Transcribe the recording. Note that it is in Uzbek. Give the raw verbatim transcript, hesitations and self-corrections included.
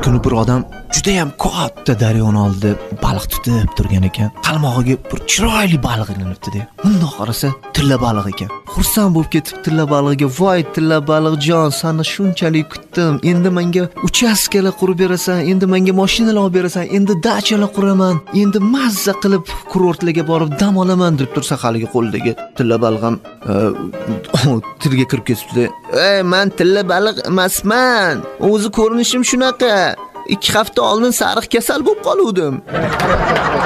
kuni bir odam juda ham katta daryoni oldida baliq tutib turgan ekan. Qalmog'iga bir chiroyli baliq ilinibdi-da. Bundoq qarasa, tilla baliq ekan. Xursand bo'lib ketib tilla balig'iga, "Voy tilla baliqjon, seni shunchalik kutdim. Endi menga uchastkalar qurib berasan, endi menga mashinalar olib berasan, endi dachalar quraman, endi mazza qilib kurortlarga borib dam olaman" deb tursa, haligi qo'ldagi tilla baliq ham tilga kirib ketibdi. "Ey, men tilla baliq emasman. O'zi ko'rinishim shunaqa. ikki hafta oldin sariq kasal bo'lib qoluvdim."